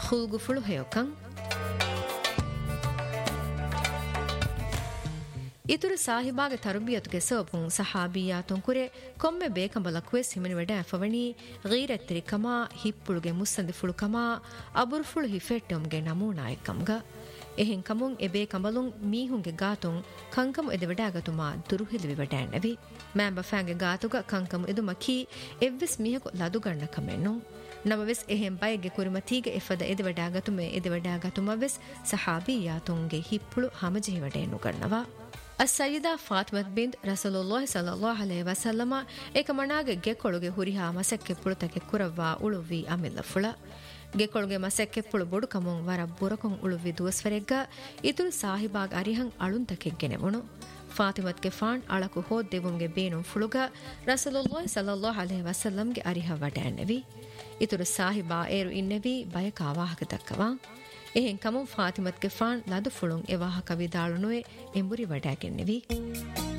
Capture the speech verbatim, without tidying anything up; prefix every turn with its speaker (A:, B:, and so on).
A: ಖುಲ್ಗು ಫುಳು ಹೇಯಕಂ ಇತುರು ಸಾಹಿಬಾಗೆ ತರಬಿಯತುಗೆ ಸೋಪುಂ ಸಹಾಬಿಯಾತುಂ ಕುರೆ ಕೊಮ್ಮೆ ಬೇಕಂಬಲಕ್ವೆಸ್ ಹಿಮನಿ vada ಫವಣಿ ಗೀರತ್ರಿ comma ಹಿಪ್ಪುಳುಗೆ ಮುಸ್ಸಂದಿ ಫುಳು comma ಅಬುರ್ ಫುಳು ಹಿಫೆಟ್ಟಂಗೆ ನಮೂನಾಯಕಂಗ එහෙන් කමුන් එබේ කඹලුන් මීහුන්ගේ ගාතුන් කංකම එද වඩාගතුමා දුරුහිලවි වඩෑන්නවි මෑම්බ ෆෑන්ගේ ගාතුග කංකම එදුමකී එව්වෙස් මීහකු ලදුගන්න කමෙන්නු නමවෙස් එහෙන් බයගේ කුරිමතීගේ එෆද එද වඩාගතුමේ එද වඩාගතුමවෙස් සහාබියාතුන්ගේ හිප්පුළු හමජෙහි වඩේනු කරනවා السيدة فاطمة بنت رسول الله صلى الله عليه وسلم ಏಕಮಣಾಗೆ ಗೆಕೊಳುಗೆ ಹುರಿಹಾ ಮಸಕ್ಕೆ ಪುಳುತಕ್ಕೆ ಕುರವ್ವಾ ಉಳುವಿ ಅಮಿಲ್ಲ ಫುಳ ಗೆಕೊಳುಗೆ ಮಸಕ್ಕೆ ಪುಳು ಬೊಡು ಕಮುಂ ವರ ಬುರಕೊಂ ಉಳುವಿ ದುವಸ್ವರೆಗ್ಗ ಇತುರು ಸಾಹಿಬಾಗ್ ಅರಿಹಂ ಅಳುಂತಕ್ಕೆ ಗೆನೆವುಣು ಫಾತಿಮತ್ಗೆ ಫಾಣ್ ಅಳಕು ಹೋದ್ ದೇವುಂಗೆ ಬೇನುಂ ಫುಳುಗ ರಸೂಲುಲ್ಲಾಹಿ ಸಲ್ಲಲ್ಲಾಹು ಅಲೈಹಿ ವಸಲ್ಲಂಗೆ ಅರಿಹ ವಡಾನೆವಿ ಇತುರು ಸಾಹಿಬಾ ಏರು ಇನ್ನೆವಿ ಬಯಕಾವಾಹಕ ದಕ್ಕವಾ එහෙන් කමුන් ෆාතිමත්ගේ ෆාන් ලදු ෆුළුන් එවාහක විදාළුනුවේ එඹුරි වඩාගෙන්නෙවි